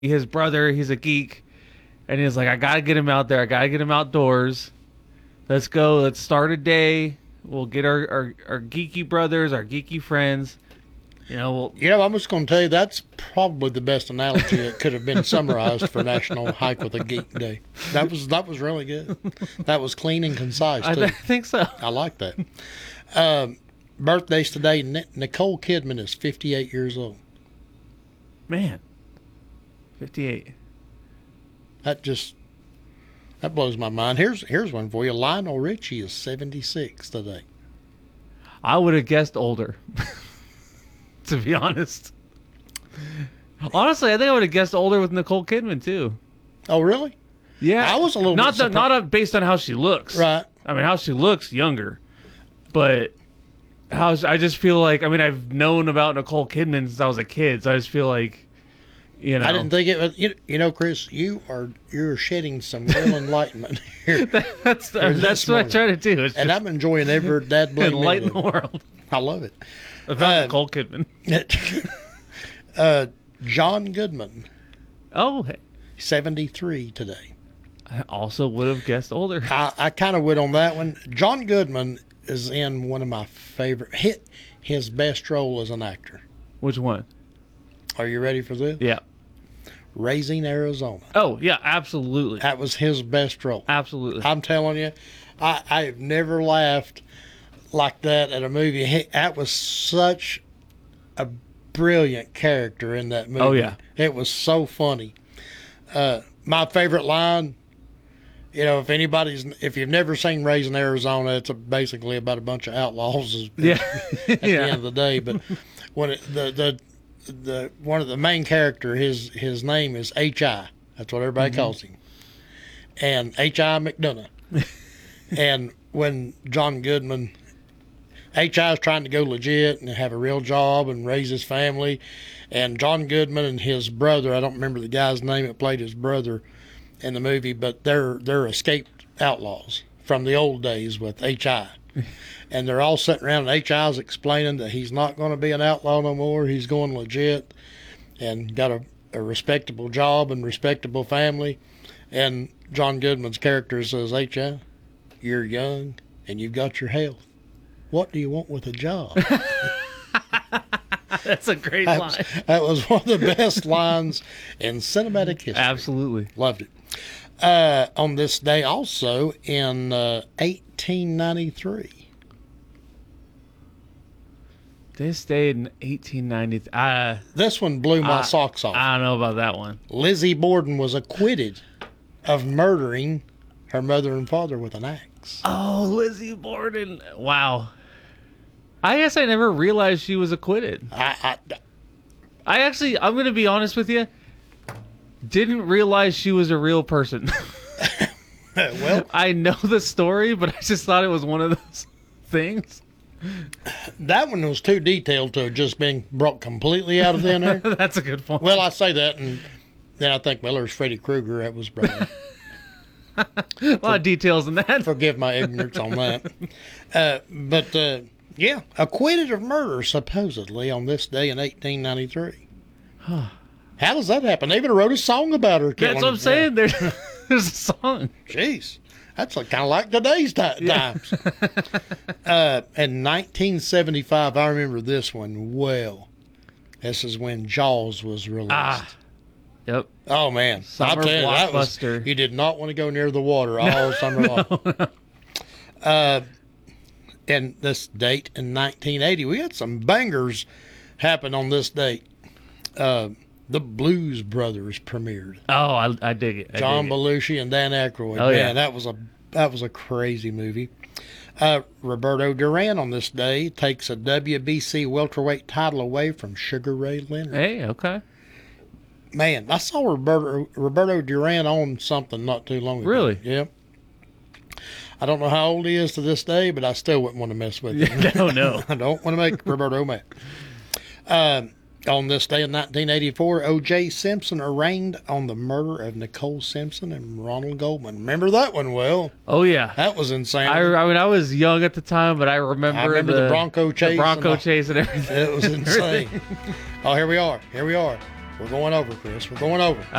his brother, he's a geek, and he's like, I gotta get him out there. I gotta get him outdoors. Let's go. Let's start a day. We'll get our geeky brothers, our geeky friends. I'm just going to tell you that's probably the best analogy that could have been summarized for National Hike with a Geek Day. That was really good. That was clean and concise too. I think so. I like that. Birthdays today. Nicole Kidman is 58 years old. Man, 58. That blows my mind. Here's one for you. Lionel Richie is 76 today. I would have guessed older. To be honest. Honestly, I think I would have guessed older with Nicole Kidman too. Oh, really? Yeah. I was a little bit surprised. Not based on how she looks. Right. I mean, how she looks younger. But I just feel like, I mean, I've known about Nicole Kidman since I was a kid, so I just feel like, I didn't think it was, Chris, you're shedding some real enlightenment here. That's what I try to do. And I'm enjoying every dad blame enlighten the world. I love it. About Nicole Kidman. John Goodman. Oh, hey. 73 today. I also would have guessed older. I kind of would on that one. John Goodman is in one of my favorite, his best role as an actor. Which one? Are you ready for this? Yeah. Raising Arizona. Oh, yeah, absolutely. That was his best role. Absolutely. I'm telling you, I've never laughed like that at a movie. That was such a brilliant character in that movie. Oh, yeah. It was so funny. My favorite line, if you've never seen Raising Arizona, it's basically about a bunch of outlaws yeah. at the end of the day. But when one of the main character, his name is H.I. That's what everybody calls him. And H.I. McDonough. And when John Goodman, H.I. is trying to go legit and have a real job and raise his family, and John Goodman and his brother, I don't remember the guy's name that played his brother in the movie, but they're escaped outlaws from the old days with H.I. And they're all sitting around, and H.I.'s explaining that he's not going to be an outlaw no more. He's going legit and got a respectable job and respectable family. And John Goodman's character says, H.I., you're young and you've got your health. What do you want with a job? That's a great line. That was one of the best lines in cinematic history. Absolutely. Loved it. On this day also in 1893. This day in 1890. This one blew my socks off. I don't know about that one. Lizzie Borden was acquitted of murdering her mother and father with an axe. Oh, Lizzie Borden. Wow. I guess I never realized she was acquitted. I'm going to be honest with you, didn't realize she was a real person. Well, I know the story, but I just thought it was one of those things. That one was too detailed to have just been brought completely out of thin air. That's a good point. Well, I say that, and then I think, well, there's Freddy Krueger. That was brilliant. A lot of details in that. Forgive my ignorance on that. But yeah, acquitted of murder, supposedly, on this day in 1893. How does that happen? They even wrote a song about her killing. That's what I'm saying. There's a song. Jeez. That's kind of like today's times. In 1975, I remember this one well. This is when Jaws was released. Yep. Oh, man. Summer blockbuster. You did not want to go near the water all summer long. And this date in 1980, we had some bangers happen on this date. The Blues Brothers premiered. Oh, I dig it. John Belushi and Dan Aykroyd. Oh, yeah. Man, that was a crazy movie. Roberto Duran on this day takes a WBC welterweight title away from Sugar Ray Leonard. Hey, okay. Man, I saw Roberto Duran on something not too long ago. Really? Yeah. I don't know how old he is to this day, but I still wouldn't want to mess with him. No. I don't want to make Roberto mad. On this day in 1984, O.J. Simpson arraigned on the murder of Nicole Simpson and Ronald Goldman. Remember that one well? Oh, yeah. That was insane. I mean, I was young at the time, but I remember the Bronco chase. The Bronco chase and everything. It was insane. Oh, here we are. We're going over, Chris. We're going over.